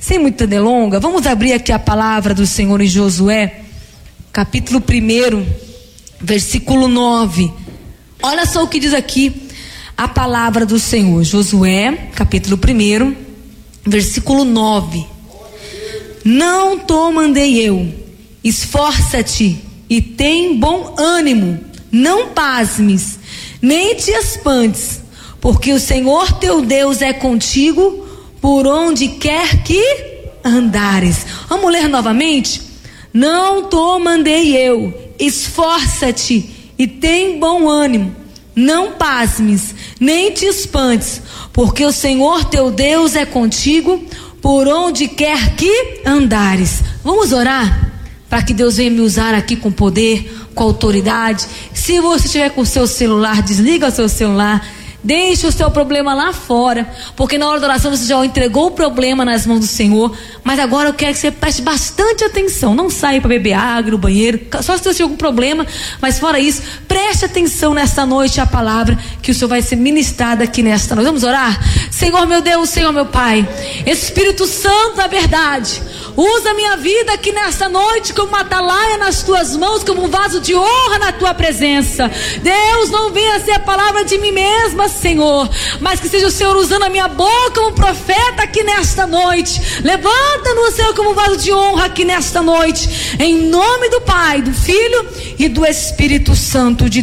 sem muita delonga, vamos abrir aqui a palavra do Senhor em Josué, capítulo 1, versículo 9. Olha só o que diz aqui a palavra do Senhor. Josué, capítulo 1, versículo 9. Não te mandei eu, esforça-te e tem bom ânimo, não pasmes, nem te espantes, porque o Senhor teu Deus é contigo por onde quer que andares. Vamos ler novamente? Não te mandei eu, esforça-te e tem bom ânimo, não pasmes, nem te espantes, porque o Senhor teu Deus é contigo por onde quer que andares. Vamos orar? Para que Deus venha me usar aqui com poder, com autoridade. Se você estiver com o seu celular, desliga o seu celular. Deixe o seu problema lá fora, porque na hora da oração você já entregou o problema nas mãos do Senhor. Mas agora eu quero que você preste bastante atenção. Não saia para beber água no banheiro, só se você tiver algum problema. Mas fora isso, preste atenção nesta noite a palavra que o Senhor vai ser ministrado aqui nesta noite. Vamos orar? Senhor meu Deus, Senhor meu Pai, Espírito Santo da verdade, usa a minha vida aqui nesta noite como uma atalaia nas tuas mãos, como um vaso de honra na tua presença. Deus, não venha ser a palavra de mim mesma, Senhor, mas que seja o Senhor usando a minha boca como profeta aqui nesta noite. Levanta-nos, Senhor, como um vaso de honra aqui nesta noite, em nome do Pai, do Filho e do Espírito Santo de